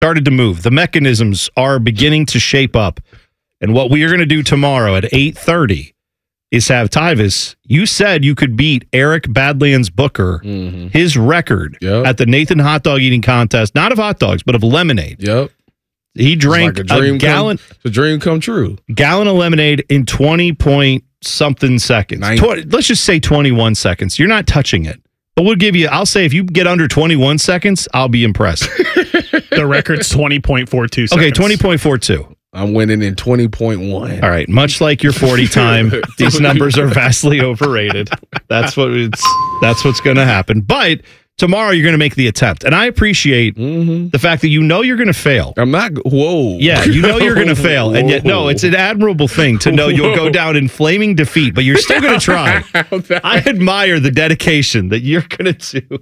started to move. The mechanisms are beginning to shape up. And what we are going to do tomorrow at 8:30 is have Tyvis. You said you could beat Eric Badlands Booker, his record at the Nathan hot dog eating contest, not of hot dogs, but of lemonade. Yep. He drank a gallon. The dream come true. Gallon of lemonade in 20-point-something seconds. Let's just say 21 seconds. You're not touching it. But I'll say if you get under 21 seconds, I'll be impressed. The record's 20.42 seconds. Okay, 20.42. I'm winning in 20.1. All right. Much like your 40 time, these numbers are vastly overrated. That's what's going to happen. But tomorrow you're going to make the attempt. And I appreciate the fact that you know you're going to fail. I'm not. Whoa. Yeah, you know you're going to fail. And yet, no, it's an admirable thing to know you'll go down in flaming defeat, but you're still going to try. I admire the dedication that you're going to do.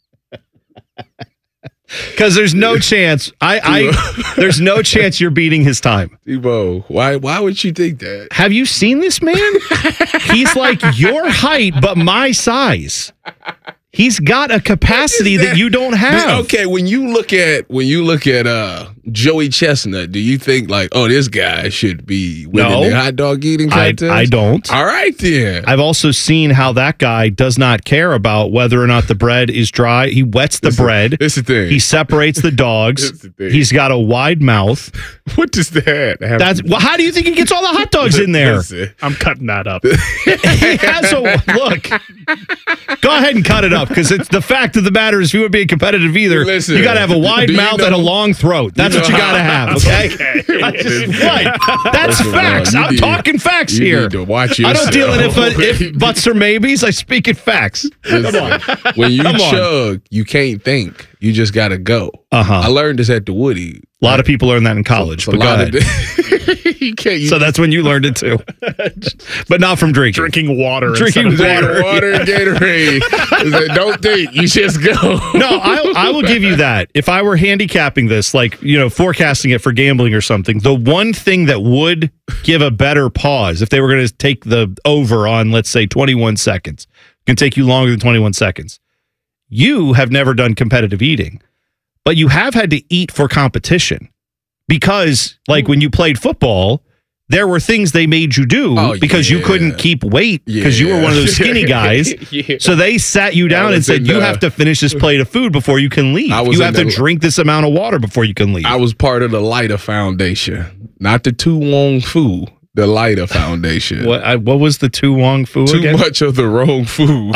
Because there's no chance. There's no chance you're beating his time. Tebow, why would you think that? Have you seen this man? He's like your height, but my size. He's got a capacity that you don't have. Okay, when you look at Joey Chestnut, do you think like, oh, this guy should be winning the hot dog eating contest? I don't. All right, then. I've also seen how that guy does not care about whether or not the bread is dry. He wets the bread. That's the thing. He separates the dogs. He's got a wide mouth. What does that have? How do you think he gets all the hot dogs in there? I'm cutting that up. He has look. Go ahead and cut it up, because it's the fact of the matter is, if you would be competitive either, you got to have a wide mouth and a long throat. That's what you got to have. Okay. That's facts. I'm talking facts here. Need to watch I yourself. don't deal in if buts or maybes. I speak in facts. Come on. When you chug, you can't think. You just got to go. I learned this at the Woody. A lot of people learn that in college. But go ahead. So that's when you learned it too, but not from drinking. Drinking water. Water and Gatorade. Don't think. You just go. No, I will give you that. If I were handicapping this, like, forecasting it for gambling or something, the one thing that would give a better pause if they were going to take the over on, let's say, 21 seconds, can take you longer than 21 seconds. You have never done competitive eating, but you have had to eat for competition. Because, like, when you played football, there were things they made you do because you couldn't keep weight because you were one of those skinny guys. So they sat you down and said, you have to finish this plate of food before you can leave. You have to drink this amount of water before you can leave. I was part of the Leiter Foundation, not the Tu Wong Fu. The Leiter Foundation. What was the Tu Wong Fu again? Too much of the wrong food.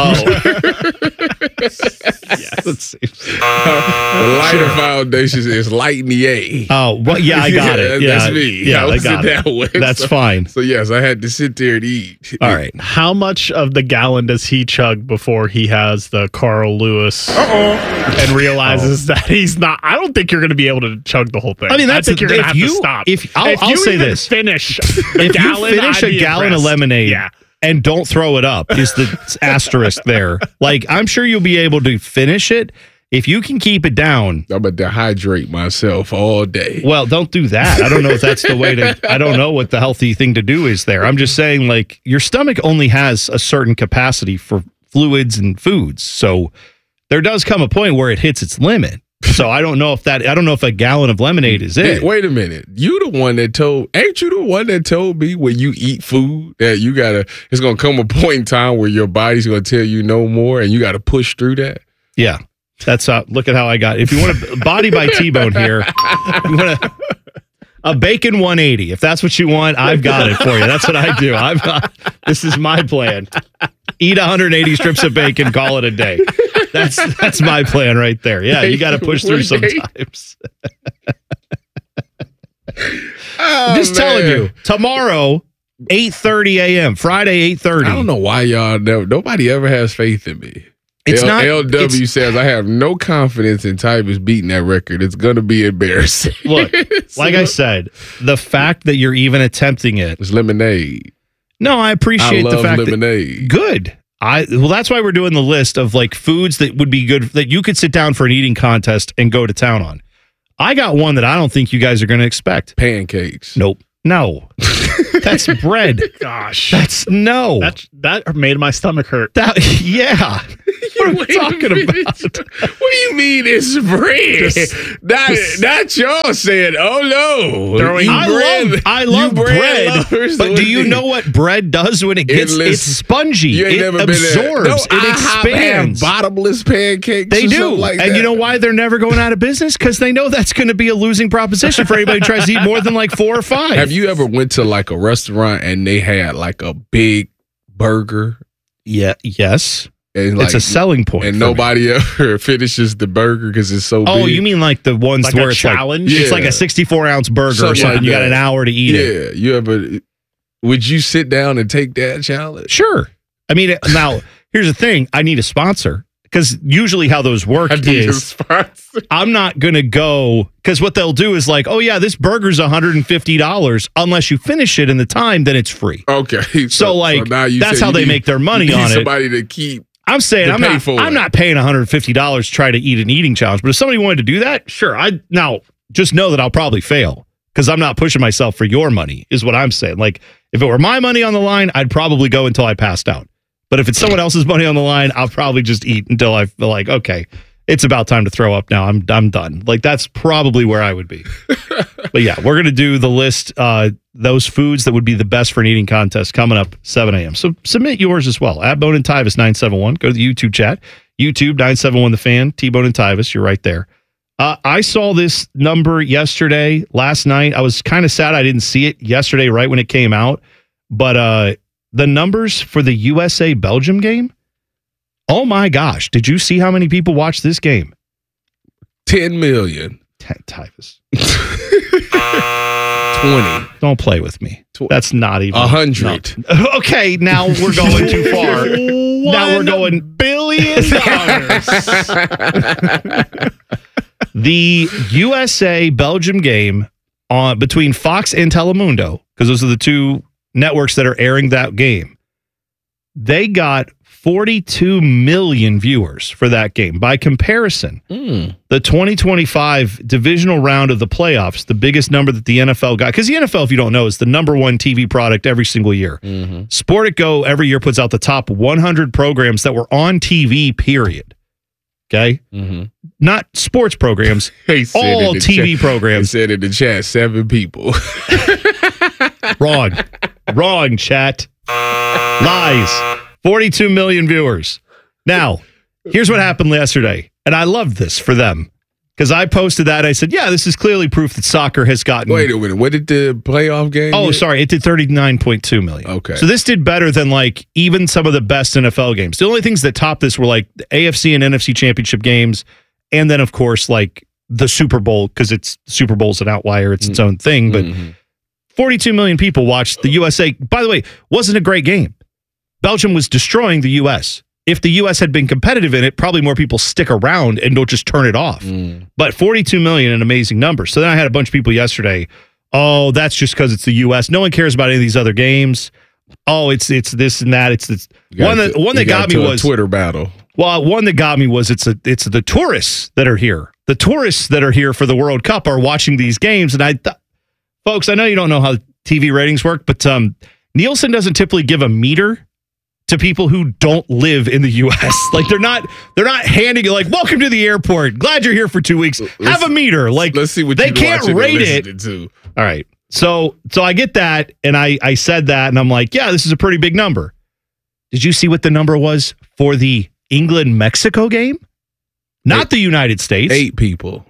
Let's see. The Leiter Foundation is lighting the A. Oh, well, yeah, I got it. Yeah, that's me. Yeah, I got it. That way. That's fine. So, yes, I had to sit there and eat. All right. How much of the gallon does he chug before he has the Carl Lewis and realizes that he's not? I don't think you're going to be able to chug the whole thing. I mean, I think you're going to have to stop. I'll say this. Finish if you finish a gallon of lemonade and don't throw it up is the asterisk there. Like, I'm sure you'll be able to finish it if you can keep it down. I'm going to dehydrate myself all day. Well, don't do that. I don't know if that's the way to, I don't know what the healthy thing to do is there. I'm just saying, like, your stomach only has a certain capacity for fluids and foods. So there does come a point where it hits its limit. So I don't know if a gallon of lemonade is it. Hey, wait a minute. Ain't you the one that told me when you eat food that it's going to come a point in time where your body's going to tell you no more and you got to push through that? Yeah. That's look at how I got it. If you want a body by T-Bone here, you want a bacon 180. If that's what you want, I've got it for you. That's what I do. This is my plan. Eat 180 strips of bacon, call it a day. That's my plan right there. Yeah, you got to push through sometimes. I'm just telling you, tomorrow, 8:30 a.m., Friday, 8:30. I don't know why nobody ever has faith in me. LW says, I have no confidence in Tyvis beating that record. It's going to be embarrassing. Look, like I said, the fact that you're even attempting it. It's lemonade. No, I appreciate the fact lemonade. Good. That's why we're doing the list of like foods that would be good that you could sit down for an eating contest and go to town on. I got one that I don't think you guys are going to expect. Pancakes. Nope. No. That's bread. Gosh. That made my stomach hurt. Yeah. What are we talking about? What do you mean it's bread? Not y'all saying, oh no. Throwing I love bread, but do you know what bread does when it gets it's spongy? It absorbs, it expands. Have bottomless pancakes. They do. Like and that. you know why they're never going out of business? Because they know that's going to be a losing proposition for anybody who tries to eat more than like 4 or 5. Have you ever went to like a restaurant and they had like a big burger? Yeah. Yes. And it's a selling point. And nobody ever finishes the burger because it's so big. Oh, you mean like the ones like where it's challenge? Like, it's like a 64-ounce burger or something. Like you got an hour to eat it. Yeah. You ever? Would you sit down and take that challenge? Sure. I mean, now, here's the thing. I need a sponsor. Because usually how those work is I'm not going to go, because what they'll do is like, oh yeah, this burger's $150 unless you finish it in the time, then it's free. Okay. So now that's how they make their money on it. Somebody to keep. I'm saying I'm not paying $150 to try to eat an eating challenge, but if somebody wanted to do that, sure. Now just know that I'll probably fail because I'm not pushing myself for your money is what I'm saying. Like if it were my money on the line, I'd probably go until I passed out. But if it's someone else's money on the line, I'll probably just eat until I feel like, okay, it's about time to throw up now. I'm done. Like that's probably where I would be. But yeah, we're going to do the list, those foods that would be the best for an eating contest coming up 7 a.m. So submit yours as well. At Bone and Tyvis 971. Go to the YouTube chat. YouTube 971 The Fan. T-Bone and Tyvis. You're right there. I saw this number last night. I was kind of sad I didn't see it yesterday right when it came out. But the numbers for the USA-Belgium game, oh my gosh. Did you see how many people watched this game? 10 million. Tyvis. 20. Don't play with me. That's not even 100. No. Okay, now we're going too far. Now we're going $1 billion. The USA-Belgium game between Fox and Telemundo, because those are the two networks that are airing that game, they got 42 million viewers for that game. By comparison, the 2025 divisional round of the playoffs, the biggest number that the NFL got, because the NFL, if you don't know, is the number one TV product every single year. Sport It Go every year puts out the top 100 programs that were on TV, period. Okay? Not sports programs, all TV programs. He said in the chat, 7 people. Wrong, chat. Lies. 42 million viewers. Now, here's what happened yesterday. And I loved this for them. Because I posted that. I said, yeah, this is clearly proof that soccer has gotten... Wait a minute. What did the playoff game get? Sorry. It did 39.2 million. Okay. So this did better than like even some of the best NFL games. The only things that topped this were like the AFC and NFC championship games. And then, of course, like the Super Bowl, because Super Bowl's an outlier. It's its own thing. But 42 million people watched the USA. By the way, wasn't a great game. Belgium was destroying the U.S. If the U.S. had been competitive in it, probably more people stick around and don't just turn it off. But 42 million, an amazing number. So then I had a bunch of people yesterday, oh, that's just because it's the U.S. No one cares about any of these other games. Oh, it's this and that. It's this. One that got me was Twitter battle. Well, one that got me was it's the tourists that are here. The tourists that are here for the World Cup are watching these games. And folks, I know you don't know how TV ratings work, but Nielsen doesn't typically give a meter to people who don't live in the U.S. Like they're not handing it like, welcome to the airport. Glad you're here for 2 weeks. Have a meter. Like let's see what they can't rate it. To. All right. So I get that. And I said that and I'm like, yeah, this is a pretty big number. Did you see what the number was for the England-Mexico game? Not the United States. 8 people.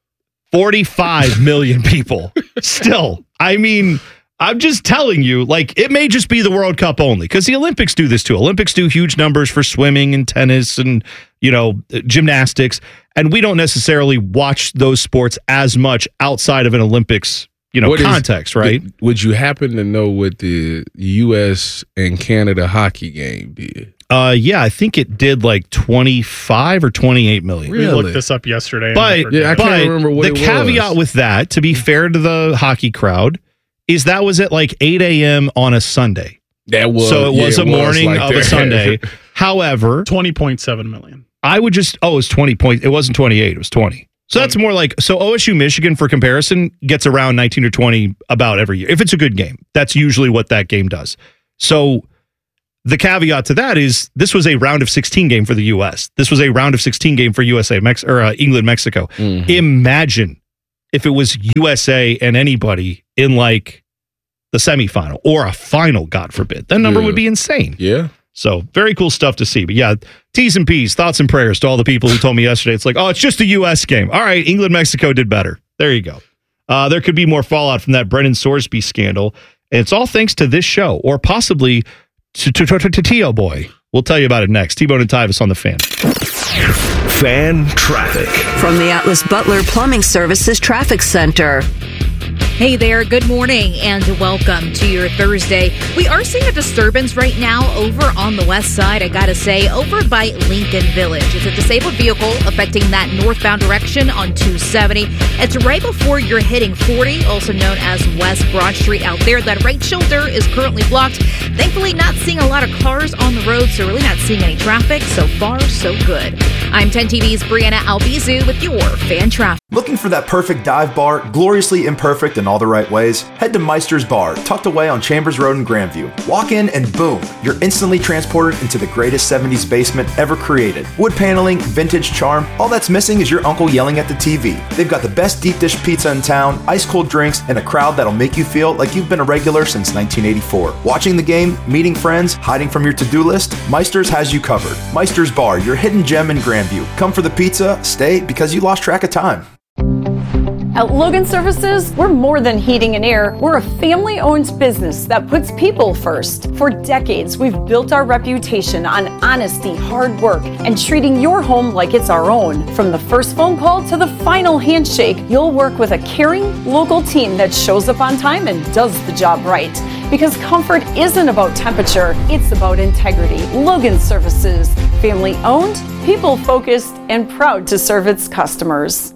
45 million people. Still, I mean, I'm just telling you, like, it may just be the World Cup only because the Olympics do this too. Olympics do huge numbers for swimming and tennis and, gymnastics. And we don't necessarily watch those sports as much outside of an Olympics, context, right? Would you happen to know what the U.S. and Canada hockey game did? Yeah, I think it did like 25 or 28 million. We looked this up yesterday. But I can't remember what it was. The caveat with that, to be fair to the hockey crowd, is that was at like 8 a.m. on a Sunday. That was so it was a morning like of a Sunday. However, 20.7 million. I would just it was 20 points. It wasn't 28. It was 20. So that's more like OSU Michigan for comparison gets around 19 or 20 about every year. If it's a good game, that's usually what that game does. So the caveat to that is this was a round of 16 game for the U.S. This was a round of 16 game for England, Mexico. Mm-hmm. Imagine if it was USA and anybody in like the semifinal or a final, God forbid. That number would be insane. Yeah. So very cool stuff to see. But yeah, T's and P's, thoughts and prayers to all the people who told me yesterday. It's like, oh, it's just a U.S. game. All right, England, Mexico did better. There you go. There could be more fallout from that Brennan Sorsby scandal. And it's all thanks to this show, or possibly to T.O. Boy. We'll tell you about it next. T-Bone and Tyvis on the Fan. Fan traffic. From the Atlas Butler Plumbing Services Traffic Center. Hey there, good morning and welcome to your Thursday. We are seeing a disturbance right now over on the west side, I gotta say, over by Lincoln Village. It's a disabled vehicle affecting that northbound direction on 270. It's right before you're hitting 40, also known as West Broad Street out there. That right shoulder is currently blocked. Thankfully, not seeing a lot of cars on the road, so really not seeing any traffic. So far, so good. I'm 10 TV's Brianna Albizu with your Fan Traffic. Looking for that perfect dive bar, gloriously imperfect in all the right ways? Head to Meister's Bar, tucked away on Chambers Road in Grandview. Walk in and boom, you're instantly transported into the greatest 70s basement ever created. Wood paneling, vintage charm, all that's missing is your uncle yelling at the TV. They've got the best deep dish pizza in town, ice cold drinks, and a crowd that'll make you feel like you've been a regular since 1984. Watching the game, meeting friends, hiding from your to-do list, Meister's has you covered. Meister's Bar, your hidden gem in Grandview. Come for the pizza, stay because you lost track of time. At Logan Services, we're more than heating and air. We're a family-owned business that puts people first. For decades, we've built our reputation on honesty, hard work, and treating your home like it's our own. From the first phone call to the final handshake, you'll work with a caring, local team that shows up on time and does the job right. Because comfort isn't about temperature, it's about integrity. Logan Services, family-owned, people-focused, and proud to serve its customers.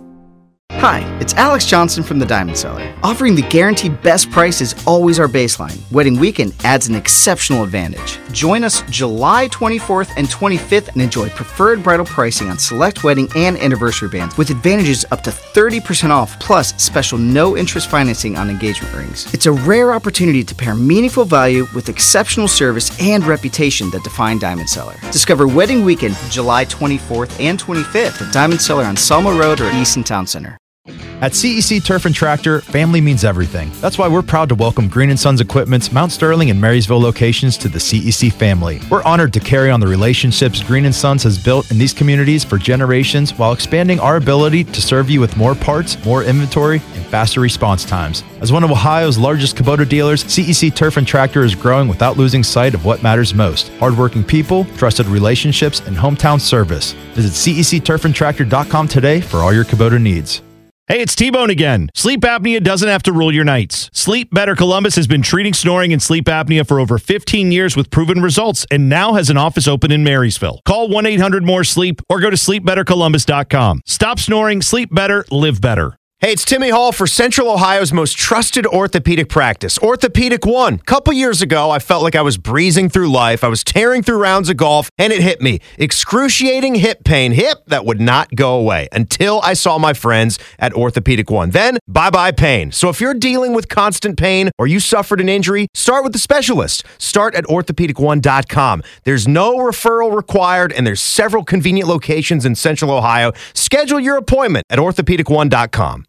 Hi, it's Alex Johnson from the Diamond Cellar. Offering the guaranteed best price is always our baseline. Wedding weekend adds an exceptional advantage. Join us July 24th and 25th and enjoy preferred bridal pricing on select wedding and anniversary bands with advantages up to 30% off plus special no-interest financing on engagement rings. It's a rare opportunity to pair meaningful value with exceptional service and reputation that define Diamond Cellar. Discover Wedding Weekend July 24th and 25th at Diamond Cellar on Selma Road or Easton Town Center. At CEC Turf and Tractor, family means everything. That's why we're proud to welcome Green & Sons Equipment's Mount Sterling and Marysville locations to the CEC family. We're honored to carry on the relationships Green & Sons has built in these communities for generations while expanding our ability to serve you with more parts, more inventory, and faster response times. As one of Ohio's largest Kubota dealers, CEC Turf and Tractor is growing without losing sight of what matters most: hardworking people, trusted relationships, and hometown service. Visit CECTurfandTractor.com today for all your Kubota needs. Hey, it's T-Bone again. Sleep apnea doesn't have to rule your nights. Sleep Better Columbus has been treating snoring and sleep apnea for over 15 years with proven results and now has an office open in Marysville. Call 1-800-MORE-SLEEP or go to sleepbettercolumbus.com. Stop snoring, sleep better, live better. Hey, it's Timmy Hall for Central Ohio's most trusted orthopedic practice, Orthopedic One. A couple years ago, I felt like I was breezing through life. I was tearing through rounds of golf, and it hit me. Excruciating hip pain. Hip that would not go away until I saw my friends at Orthopedic One. Then, bye-bye pain. So if you're dealing with constant pain or you suffered an injury, start with the specialist. Start at orthopedic1.com. There's no referral required, and there's several convenient locations in Central Ohio. Schedule your appointment at orthopedic1.com.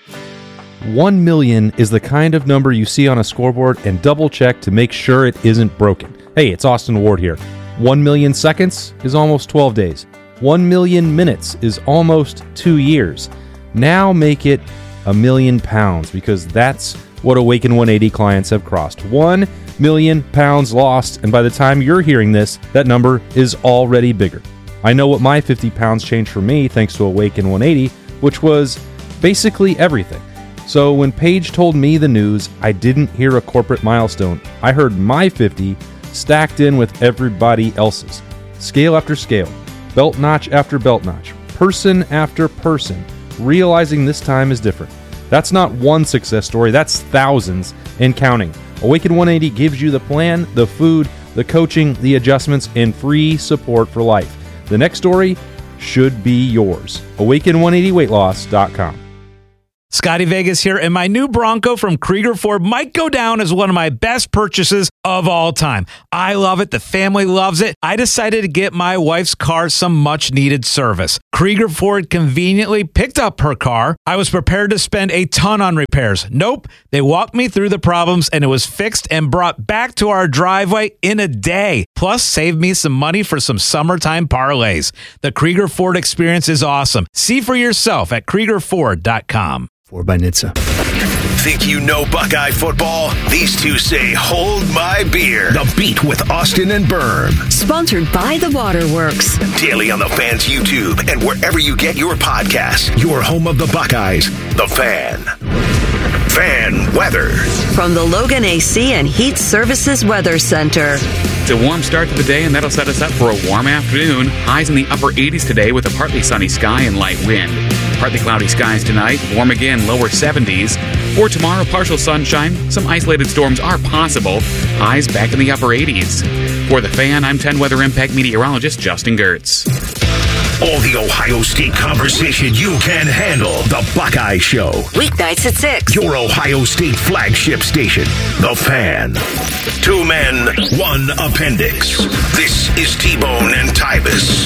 1 million is the kind of number you see on a scoreboard and double check to make sure it isn't broken. Hey, it's Austin Ward here. 1 million seconds is almost 12 days. 1 million minutes is almost 2 years. Now make it £1 million because that's what Awaken 180 clients have crossed. 1 million pounds lost, and by the time you're hearing this, that number is already bigger. I know what my 50 pounds changed for me thanks to Awaken 180, which was basically everything. So when Paige told me the news, I didn't hear a corporate milestone. I heard my 50 stacked in with everybody else's. Scale after scale, belt notch after belt notch, person after person, realizing this time is different. That's not one success story, that's thousands and counting. Awaken 180 gives you the plan, the food, the coaching, the adjustments, and free support for life. The next story should be yours. Awaken180weightloss.com. Scotty Vegas here, and my new Bronco from Krieger Ford might go down as one of my best purchases of all time. I love it. The family loves it. I decided to get my wife's car some much-needed service. Krieger Ford conveniently picked up her car. I was prepared to spend a ton on repairs. Nope. They walked me through the problems, and it was fixed and brought back to our driveway in a day. Plus, saved me some money for some summertime parlays. The Krieger Ford experience is awesome. See for yourself at KriegerFord.com. Ford by NHTSA. Think you know Buckeye football? These two say, hold my beer. The Beat with Austin and Berm. Sponsored by The Waterworks. Daily on the Fan's YouTube and wherever you get your podcasts. Your home of the Buckeyes, The Fan. Fan weather. From the Logan AC and Heat Services Weather Center. It's a warm start to the day, and that'll set us up for a warm afternoon. Highs in the upper 80s today with a partly sunny sky and light wind. Partly cloudy skies tonight, warm again, lower 70s. For tomorrow, partial sunshine. Some isolated storms are possible. Highs back in the upper 80s. For The Fan, I'm 10 Weather Impact meteorologist Justin Gertz. All the Ohio State conversation you can handle. The Buckeye Show. Weeknights at 6. Your Ohio State flagship station. The Fan. 2 men, 1 appendix. This is T-Bone and Tyvis.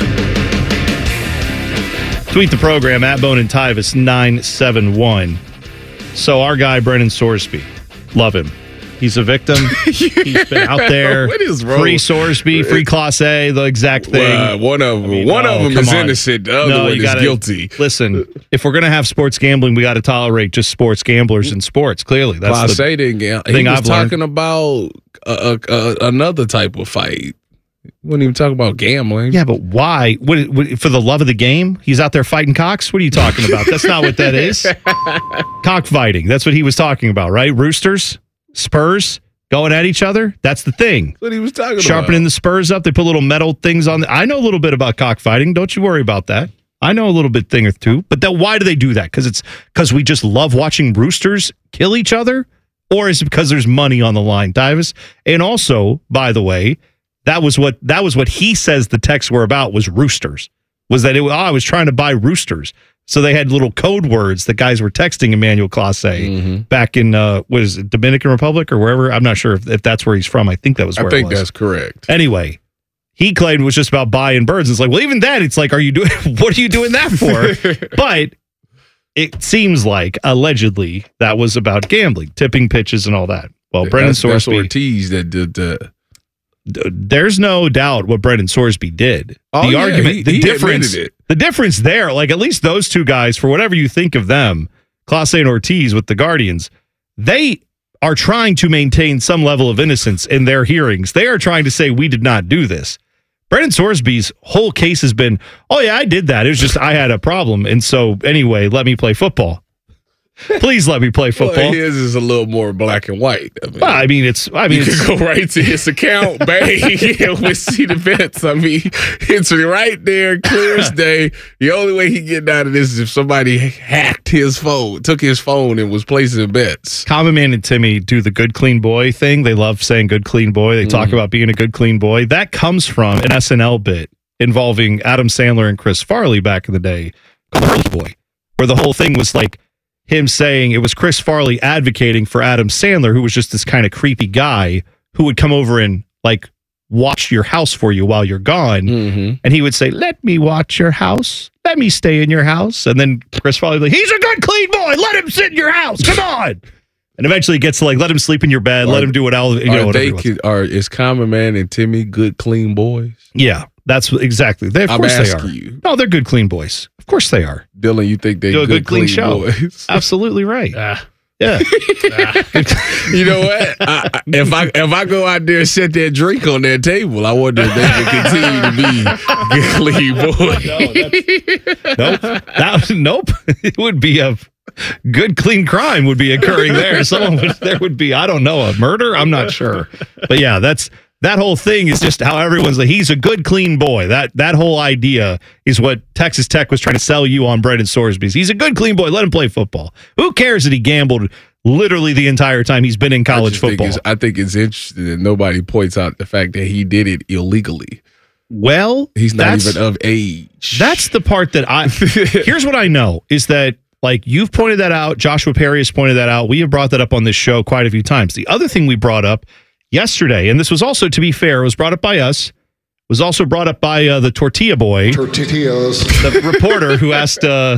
Tweet the program at Bone and Tyvis 971. So our guy, Brennan Sorsby, love him. He's a victim. He's been out there. What is wrong? Free Sorsby, free Class A, the exact thing. One of them is innocent. The other one is guilty. Listen, if we're going to have sports gambling, we got to tolerate just sports gamblers in sports. Clearly, that's Class A didn't gamble. He was talking about another type of fight. Wouldn't even talk about gambling. Yeah, but why? What, for the love of the game? He's out there fighting cocks? What are you talking about? That's not what that is. Cockfighting. That's what he was talking about, right? Roosters, spurs, going at each other. That's the thing. That's what he was talking about. Sharpening the spurs up. They put little metal things on. I know a little bit about cockfighting. Don't you worry about that. I know a little bit thing or two. But why do they do that? Because we just love watching roosters kill each other? Or is it because there's money on the line, Davis? And also, by the way, that was what he says the texts were about, was roosters. Was that I was trying to buy roosters. So they had little code words that guys were texting Emmanuel Clase back in Dominican Republic or wherever. I'm not sure if that's where he's from. I think that was where I think that's correct. Anyway, he claimed it was just about buying birds. It's like, well, even that, it's like, what are you doing that for? But it seems like allegedly that was about gambling, tipping pitches and all that. Well, Brennan Sorsby. That's Ortiz that did that. There's no doubt what Brennan Sorsby did. The argument, the difference there, like at least those two guys, for whatever you think of them, Clase and Ortiz with the Guardians, they are trying to maintain some level of innocence in their hearings. They are trying to say, we did not do this. Brennan Sorsby's whole case has been, oh yeah, I did that. It was just, I had a problem. And so anyway, let me play football. Please let me play football. Well, his is a little more black and white. I mean, you can go right to his account, bang, with see the bets. I mean, it's right there, clear as day. The only way he getting out of this is if somebody hacked his phone, took his phone, and was placing bets. Common Man and Timmy do the good, clean boy thing. They love saying good, clean boy. They talk about being a good, clean boy. That comes from an SNL bit involving Adam Sandler and Chris Farley back in the day, called Boy, where the whole thing was like, him saying it was Chris Farley advocating for Adam Sandler, who was just this kind of creepy guy who would come over and like watch your house for you while you're gone. And he would say, let me watch your house. Let me stay in your house. And then Chris Farley would be like, he's a good, clean boy. Let him sit in your house. Come on. And eventually it gets to like, let him sleep in your bed. Let him do what else. Is Common Man and Timmy good, clean boys? Yeah. That's exactly. Of course they are. No, they're good, clean boys. Of course they are. Dylan, you think they're do a good, clean show? Boys? Absolutely right. Yeah. You know what? If I go out there and set that drink on that table, I wonder if they can continue to be clean boys. Nope. It would be a good, clean crime would be occurring there. There would be, I don't know, a murder. I'm not sure. But yeah, that whole thing is just how everyone's like, he's a good, clean boy. That whole idea is what Texas Tech was trying to sell you on Brennan Sorsby. He's a good, clean boy. Let him play football. Who cares that he gambled literally the entire time he's been in college football? I think it's interesting that nobody points out the fact that he did it illegally. Well, he's not even of age. That's the part that here's what I know is that Like, you've pointed that out. Joshua Perry has pointed that out. We have brought that up on this show quite a few times. The other thing we brought up yesterday, and this was also, to be fair, it was brought up by us, was also brought up by the Tortilla Boy, the reporter who asked the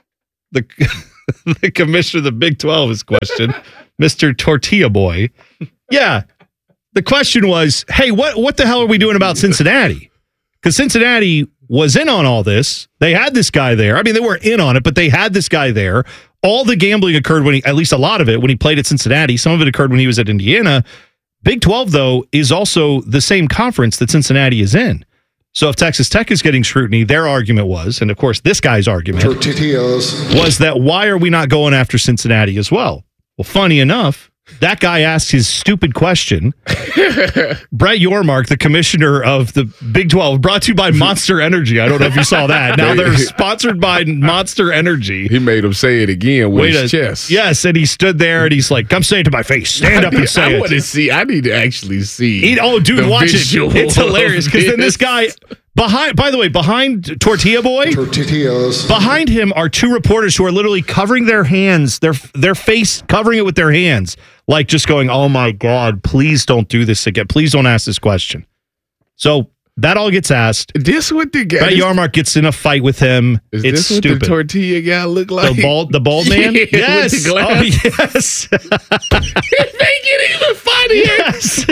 commissioner of the Big 12 his question, Mr. Tortilla Boy. Yeah. The question was, hey, what the hell are we doing about Cincinnati? Because Cincinnati was in on all this. They had this guy there. I mean, they were in on it, but they had this guy there. All the gambling occurred when at least a lot of it, when he played at Cincinnati. Some of it occurred when he was at Indiana. Big 12, though, is also the same conference that Cincinnati is in. So if Texas Tech is getting scrutiny, their argument was, and of course this guy's argument, was that why are we not going after Cincinnati as well? Well, funny enough, that guy asked his stupid question. Brett Yormark, the commissioner of the Big 12, brought to you by Monster Energy. I don't know if you saw that. Now they're sponsored by Monster Energy. He made him say it again with his chest. Yes, and he stood there and he's like, come say it to my face. Stand up and say it. I need to actually see. Dude, watch it. It's hilarious because then this guy... Behind Tortilla Boy, behind him are two reporters who are literally covering their hands, their face, covering it with their hands, like just going, oh my God, please don't do this again. Please don't ask this question. So that all gets asked. This what the guy? Brett Yormark gets in a fight with him. Is it's this stupid. What the tortilla guy look like? The bald man? Yeah, yes. With the glass. Oh, yes. Make it even funnier. Yes.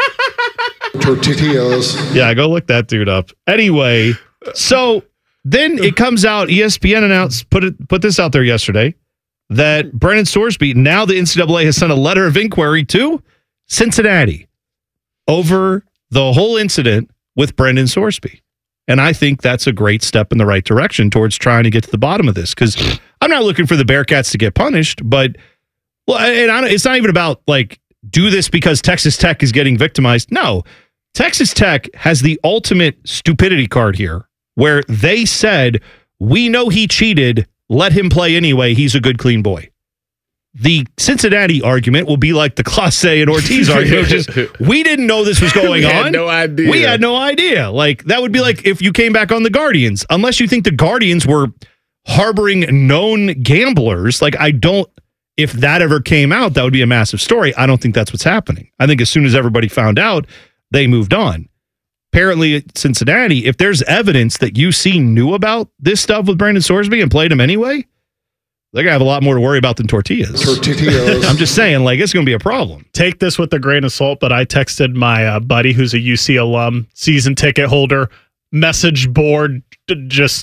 Tortillas. Yeah, go look that dude up. Anyway, so then it comes out, ESPN announced, put this out there yesterday, that Brennan Sorsby, now the NCAA has sent a letter of inquiry to Cincinnati over the whole incident with Brendan Sorsby. And I think that's a great step in the right direction towards trying to get to the bottom of this. Because I'm not looking for the Bearcats to get punished, but it's not even about like, do this because Texas Tech is getting victimized. No, Texas Tech has the ultimate stupidity card here where they said, we know he cheated. Let him play anyway. He's a good, clean boy. The Cincinnati argument will be like the Clase and Ortiz argument, which is, we didn't know this was going on. We had no idea. We had no idea. Like, that would be like if you came back on the Guardians. Unless you think the Guardians were harboring known gamblers, like, if that ever came out, that would be a massive story. I don't think that's what's happening. I think as soon as everybody found out, they moved on. Apparently, at Cincinnati, if there's evidence that UC knew about this stuff with Brandon Sorsby and played him anyway, they're going to have a lot more to worry about than tortillas. I'm just saying, like, it's going to be a problem. Take this with a grain of salt, but I texted my buddy who's a UC alum, season ticket holder, message board, he just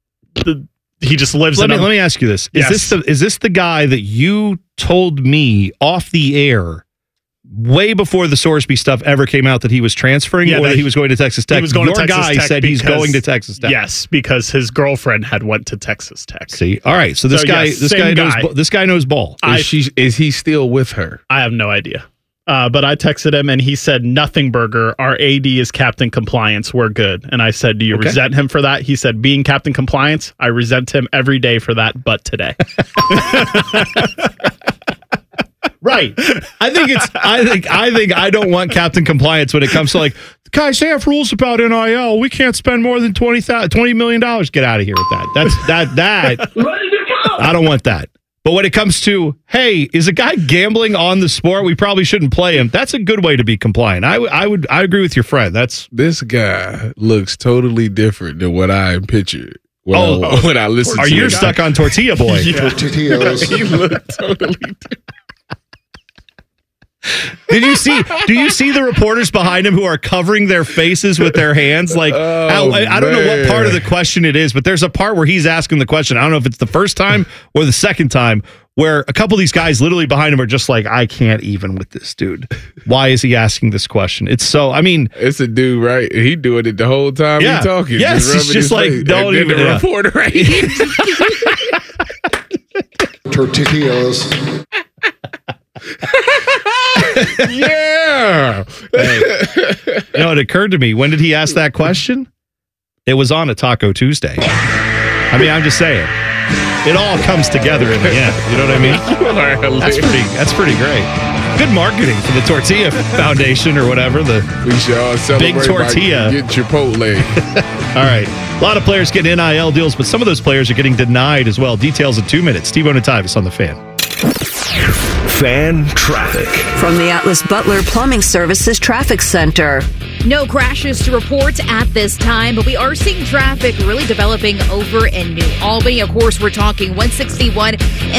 lives in Let me ask you this. Yes. Is this the guy that you told me off the air way before the Sorsby stuff ever came out that he was transferring or that he was going to Texas Tech? He was going to Texas guy Tech said he's going to Texas Tech. Yes, because his girlfriend had went to Texas Tech. See, all right. So this guy knows ball. Is he still with her? I have no idea. But I texted him and he said, nothing burger. Our AD is Captain Compliance. We're good. And I said, do you resent him for that? He said, being Captain Compliance, I resent him every day for that, but today. Right. I think I don't want Captain Compliance when it comes to like, guys, they have rules about NIL. We can't spend more than $20 million. Get out of here with that. That I don't want that. But when it comes to, hey, is a guy gambling on the sport? We probably shouldn't play him. That's a good way to be compliant. I agree with your friend. This guy looks totally different than what I pictured. When I listen to you're stuck on Tortilla Boy. Yeah. Tortillas. He looked totally different. Do you see the reporters behind him who are covering their faces with their hands? Like, I don't know what part of the question it is, but there's a part where he's asking the question. I don't know if it's the first time or the second time where a couple of these guys literally behind him are just like, I can't even with this dude. Why is he asking this question? It's a dude, right? He doing it the whole time he's talking. Yes, it's just like, don't even. The reporter, right? Tortillas. Yeah. It occurred to me. When did he ask that question? It was on a Taco Tuesday. I mean, I'm just saying. It all comes together in the end. You know what I mean? That's pretty great. Good marketing for the Tortilla Foundation or whatever. We should all celebrate big tortilla. By get Chipotle. All right. A lot of players getting NIL deals, but some of those players are getting denied as well. Details in 2 minutes. T-Bone and Tyvis on the Fan. Fan traffic. From the Atlas Butler Plumbing Services Traffic Center. No crashes to report at this time, but we are seeing traffic really developing over in New Albany. Of course, we're talking 161 and